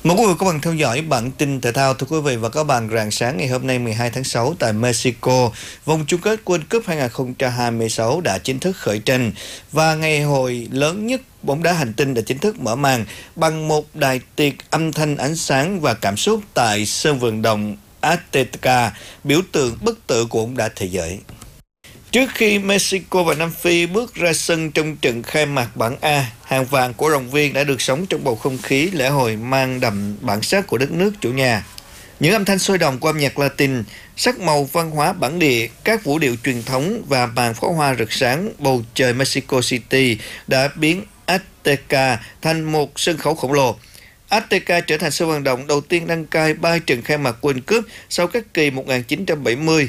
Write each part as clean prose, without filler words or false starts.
Mời quý vị các bạn theo dõi bản tin thể thao. Thưa quý vị và các bạn, rạng sáng ngày hôm nay 12 tháng 6 tại Mexico, vòng chung kết World Cup 2026 đã chính thức khởi tranh và ngày hội lớn nhất bóng đá hành tinh đã chính thức mở màn bằng một đại tiệc âm thanh, ánh sáng và cảm xúc tại sân vận động Azteca, biểu tượng bất tử của bóng đá thế giới. Trước khi Mexico và Nam Phi bước ra sân trong trận khai mạc bảng A, hàng vạn cổ động viên đã được sống trong bầu không khí lễ hội mang đậm bản sắc của đất nước chủ nhà. Những âm thanh sôi động của âm nhạc Latin, sắc màu văn hóa bản địa, các vũ điệu truyền thống và màn pháo hoa rực sáng bầu trời Mexico City đã biến Azteca thành một sân khấu khổng lồ. Azteca trở thành sân vận động đầu tiên đăng cai 3 trận khai mạc World Cup sau các kỳ 1970,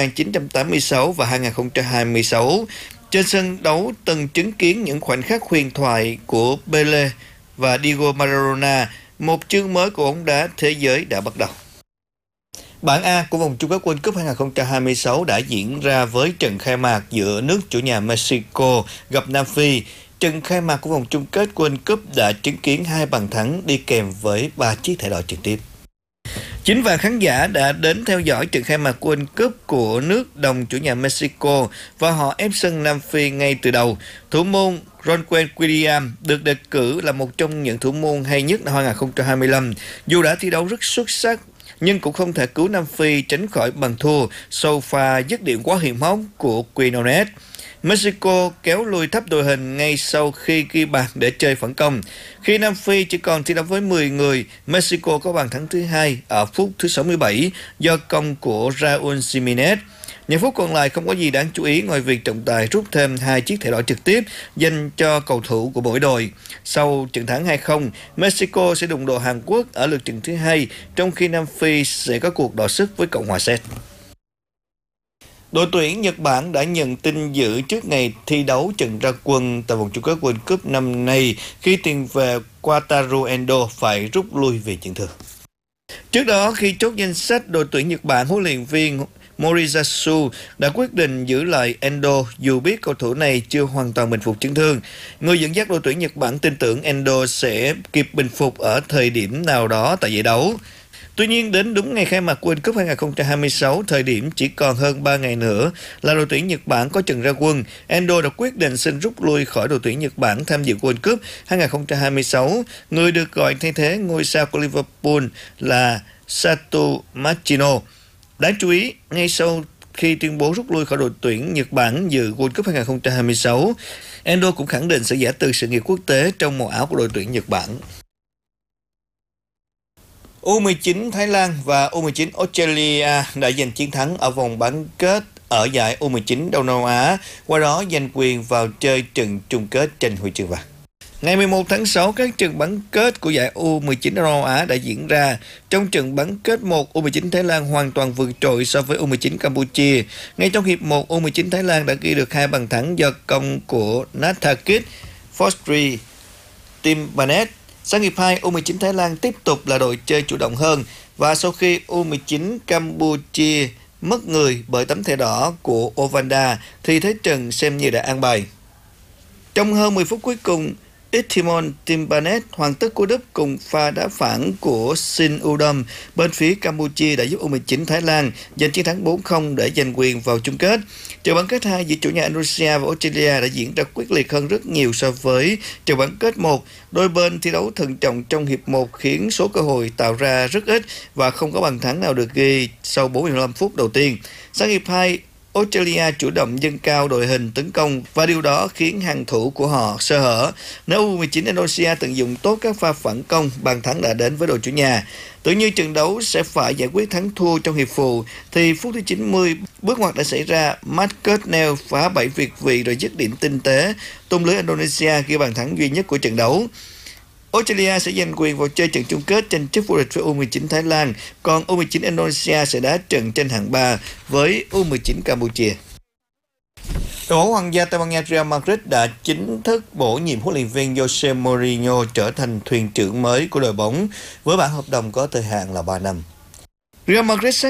1986 và 2026. Trên sân đấu từng chứng kiến những khoảnh khắc huyền thoại của Pele và Diego Maradona, một chương mới của bóng đá thế giới đã bắt đầu. Bảng A của vòng chung kết World Cup 2026 đã diễn ra với trận khai mạc giữa nước chủ nhà Mexico gặp Nam Phi. Trận khai mạc của vòng chung kết World Cup đã chứng kiến 2 bàn thắng đi kèm với 3 chiếc thẻ đỏ trực tiếp. Chính vạn khán giả đã đến theo dõi trận khai mạc World Cup của nước đồng chủ nhà Mexico và họ ép sân Nam Phi ngay từ đầu. Thủ môn Ronwen Williams được đề cử là một trong những thủ môn hay nhất năm 2025. Dù đã thi đấu rất xuất sắc, nhưng cũng không thể cứu Nam Phi tránh khỏi bàn thua sau pha dứt điểm quá hiểm hóc của Quinones. Mexico kéo lùi thấp đội hình ngay sau khi ghi bàn để chơi phản công. Khi Nam Phi chỉ còn thi đấu với 10 người, Mexico có bàn thắng thứ 2 ở phút thứ 67 do công của Raúl Jiménez. Những phút còn lại không có gì đáng chú ý ngoài việc trọng tài rút thêm 2 chiếc thẻ đỏ trực tiếp dành cho cầu thủ của mỗi đội. Sau trận thắng 2-0, Mexico sẽ đụng độ Hàn Quốc ở lượt trận thứ 2, trong khi Nam Phi sẽ có cuộc đọ sức với Cộng hòa Séc. Đội tuyển Nhật Bản đã nhận tin dữ trước ngày thi đấu trận ra quân tại vòng chung kết World Cup năm nay khi tiền vệ Wataru Endo phải rút lui vì chấn thương. Trước đó, khi chốt danh sách đội tuyển Nhật Bản, huấn luyện viên Moriyasu đã quyết định giữ lại Endo dù biết cầu thủ này chưa hoàn toàn bình phục chấn thương. Người dẫn dắt đội tuyển Nhật Bản tin tưởng Endo sẽ kịp bình phục ở thời điểm nào đó tại giải đấu. Tuy nhiên, đến đúng ngày khai mạc World Cup 2026, thời điểm chỉ còn hơn 3 ngày nữa là đội tuyển Nhật Bản có trận ra quân, Endo đã quyết định xin rút lui khỏi đội tuyển Nhật Bản tham dự World Cup 2026. Người được gọi thay thế ngôi sao của Liverpool là Sato Machino. Đáng chú ý, ngay sau khi tuyên bố rút lui khỏi đội tuyển Nhật Bản dự World Cup 2026, Endo cũng khẳng định sẽ giã từ sự nghiệp quốc tế trong màu áo của đội tuyển Nhật Bản. U19 Thái Lan và U19 Australia đã giành chiến thắng ở vòng bán kết ở giải U19 Đông Nam Á, qua đó giành quyền vào chơi trận chung kết tranh huy chương vàng. Ngày 11 tháng 6, các trận bán kết của giải U19 Đông Nam Á đã diễn ra. Trong trận bán kết 1, U19 Thái Lan hoàn toàn vượt trội so với U19 Campuchia. Ngay trong hiệp 1, U19 Thái Lan đã ghi được 2 bàn thắng do công của Nathakit Fostri Timbanet. Sang hiệp 2, U19 Thái Lan tiếp tục là đội chơi chủ động hơn và sau khi U19 Campuchia mất người bởi tấm thẻ đỏ của Ovanda thì thế trận xem như đã an bài. Trong hơn 10 phút cuối cùng, Itimon Timbanet hoàn tất cú đúp cùng pha đá phản của Sin Udom bên phía Campuchia đã giúp U19 Thái Lan giành chiến thắng 4-0 để giành quyền vào chung kết. Trận bán kết 2 giữa chủ nhà Indonesia và Australia đã diễn ra quyết liệt hơn rất nhiều so với trận bán kết 1. Đôi bên thi đấu thận trọng trong hiệp 1 khiến số cơ hội tạo ra rất ít và không có bàn thắng nào được ghi sau 45 phút đầu tiên. Sang hiệp 2, Australia chủ động dâng cao đội hình tấn công và điều đó khiến hàng thủ của họ sơ hở. Nếu U19 Indonesia tận dụng tốt các pha phản công, bàn thắng đã đến với đội chủ nhà. Tưởng như trận đấu sẽ phải giải quyết thắng thua trong hiệp phụ, thì phút thứ 90, bước ngoặt đã xảy ra. Matt Cutnell phá 7 việt vị rồi dứt điểm tinh tế, tung lưới Indonesia ghi bàn thắng duy nhất của trận đấu. Australia sẽ giành quyền vào chơi trận chung kết tranh chức vô địch với U19 Thái Lan, còn U19 Indonesia sẽ đá trận tranh hạng 3 với U19 Campuchia. Đội bóng Hoàng gia Tây Ban Nha Real Madrid đã chính thức bổ nhiệm huấn luyện viên Jose Mourinho trở thành thuyền trưởng mới của đội bóng với bản hợp đồng có thời hạn là 3 năm. Real Madrid